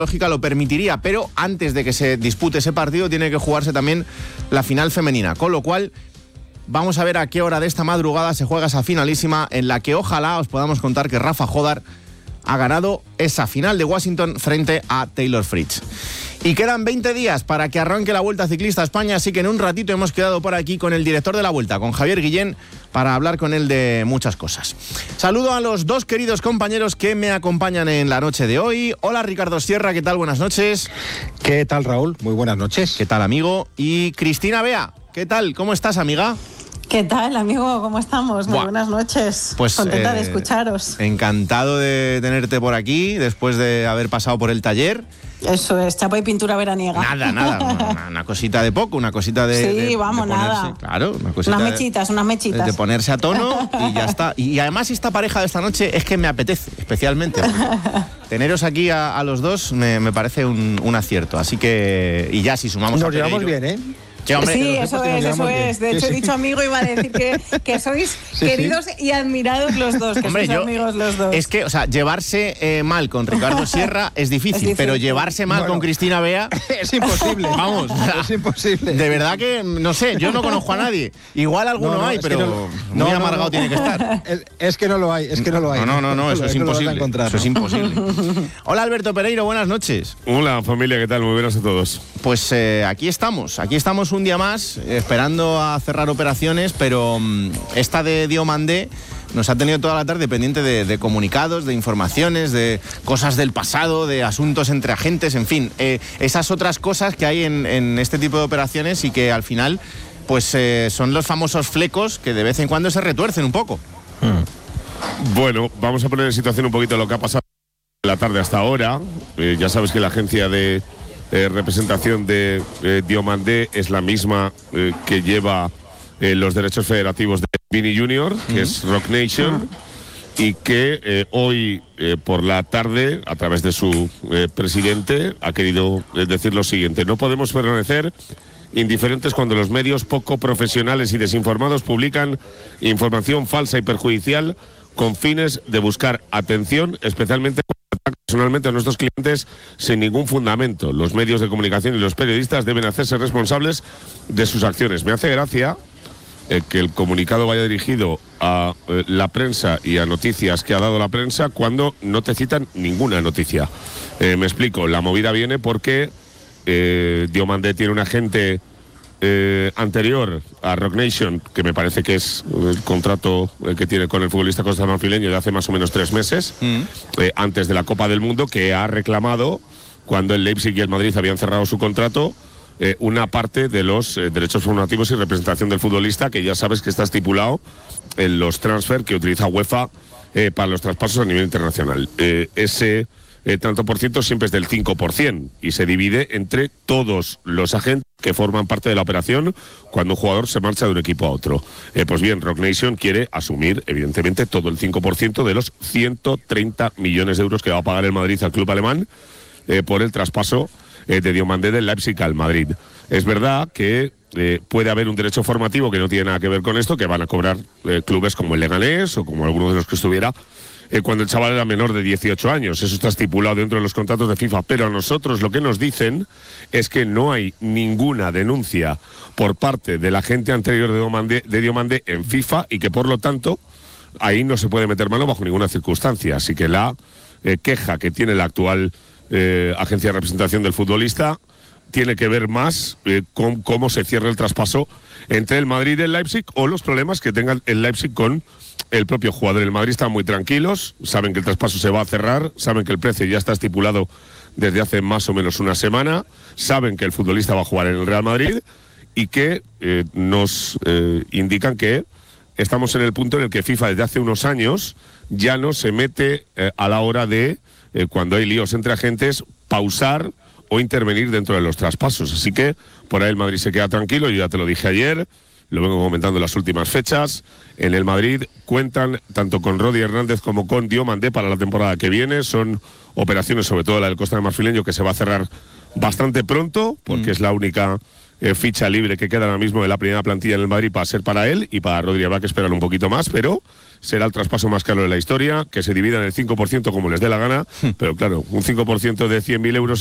lógica lo permitiría, pero antes de que se dispute ese partido tiene que jugarse también la final femenina, con lo cual vamos a ver a qué hora de esta madrugada se juega esa finalísima en la que ojalá os podamos contar que Rafa Jodar ha ganado esa final de Washington frente a Taylor Fritz. Y quedan 20 días para que arranque la Vuelta Ciclista a España, así que en un ratito hemos quedado por aquí con el director de la Vuelta, con Javier Guillén, para hablar con él de muchas cosas. Saludo a los dos queridos compañeros que me acompañan en la noche de hoy. Hola Ricardo Sierra, ¿qué tal? Buenas noches. ¿Qué tal, Raúl? Muy buenas noches. ¿Qué tal, amigo? Y Cristina Bea, ¿qué tal? ¿Cómo estás, amiga? ¿Qué tal, amigo? ¿Cómo estamos? Muy buenas noches. Pues, contenta de escucharos. Encantado de tenerte por aquí, después de haber pasado por el taller. Eso es, chapa y pintura veraniega. Nada, una cosita de poco, una cosita de... Sí, vamos, de ponerse, nada. Claro, una cosita unas mechitas. De ponerse a tono y ya está. Y además esta pareja de esta noche es que me apetece, especialmente. Teneros aquí a los dos me parece un acierto. Así que... Y ya si sumamos Nos a Pereiro, llevamos bien, ¿eh? Sí, hombre, sí, eso es. De hecho, he dicho amigo, iba a decir que sois queridos y admirados los dos, que hombre, sois amigos los dos. Es que, o sea, llevarse mal con Ricardo Sierra es difícil, pero llevarse mal con Cristina Bea... Es imposible. Vamos. Es imposible. De verdad que, no sé, yo no conozco a nadie. Igual alguno hay, pero muy amargado tiene que estar. Es que no lo hay, No, eso es imposible. Eso es imposible. Hola, Alberto Pereiro, buenas noches. Hola, familia, ¿qué tal? Muy buenas a todos. Pues aquí estamos un día más, esperando a cerrar operaciones, pero esta de Diomandé nos ha tenido toda la tarde pendiente de comunicados, de informaciones, de cosas del pasado, de asuntos entre agentes, en fin, esas otras cosas que hay en este tipo de operaciones y que al final pues son los famosos flecos que de vez en cuando se retuercen un poco. Bueno, vamos a poner en situación un poquito lo que ha pasado en la tarde hasta ahora. Ya sabes que la agencia de representación de Diomandé es la misma que lleva los derechos federativos de Vini Junior, que es Rock Nation, y que hoy por la tarde, a través de su presidente, ha querido decir lo siguiente: no podemos permanecer indiferentes cuando los medios poco profesionales y desinformados publican información falsa y perjudicial con fines de buscar atención, especialmente personalmente a nuestros clientes sin ningún fundamento. Los medios de comunicación y los periodistas deben hacerse responsables de sus acciones. Me hace gracia que el comunicado vaya dirigido a la prensa y a noticias que ha dado la prensa cuando no te citan ninguna noticia. Me explico, la movida viene porque Diomandé tiene un agente anterior a Rock Nation, que me parece que es el contrato que tiene con el futbolista costarricense de hace más o menos 3 meses, antes de la Copa del Mundo, que ha reclamado, cuando el Leipzig y el Madrid habían cerrado su contrato, una parte de los derechos formativos y representación del futbolista, que ya sabes que está estipulado en los transfer que utiliza UEFA para los traspasos a nivel internacional. Ese tanto por ciento siempre es del 5% y se divide entre todos los agentes que forman parte de la operación cuando un jugador se marcha de un equipo a otro. Pues bien, Rock Nation quiere asumir, evidentemente, todo el 5% de los 130 millones de euros que va a pagar el Madrid al club alemán por el traspaso de Diomandé del Leipzig al Madrid. Es verdad que puede haber un derecho formativo que no tiene nada que ver con esto, que van a cobrar clubes como el Leganés o como alguno de los que estuviera cuando el chaval era menor de 18 años. Eso está estipulado dentro de los contratos de FIFA. Pero a nosotros lo que nos dicen es que no hay ninguna denuncia por parte del agente anterior de Diomandé en FIFA y que por lo tanto ahí no se puede meter mano bajo ninguna circunstancia. Así que la queja que tiene la actual agencia de representación del futbolista tiene que ver más con cómo se cierra el traspaso entre el Madrid y el Leipzig o los problemas que tenga el Leipzig con el propio jugador. El Madrid están muy tranquilos, saben que el traspaso se va a cerrar, saben que el precio ya está estipulado desde hace más o menos una semana, saben que el futbolista va a jugar en el Real Madrid y que nos indican que estamos en el punto en el que FIFA desde hace unos años ya no se mete a la hora de, cuando hay líos entre agentes, pausar o intervenir dentro de los traspasos. Así que por ahí el Madrid se queda tranquilo, yo ya te lo dije ayer, lo vengo comentando en las últimas fechas. En el Madrid cuentan tanto con Rodi Hernández como con Diomandé para la temporada que viene. Son operaciones, sobre todo la del Costa Marfileño, que se va a cerrar bastante pronto, porque es la única ficha libre que queda ahora mismo de la primera plantilla en el Madrid para ser para él, y para Rodri habrá que esperar un poquito más, pero será el traspaso más caro de la historia, que se divida en el 5% como les dé la gana, pero claro, un 5% de 100.000 euros